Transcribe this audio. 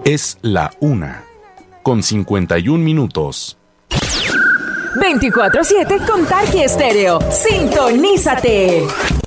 Es la 1:51. 24/7 con Tarqui Estéreo. Sintonízate.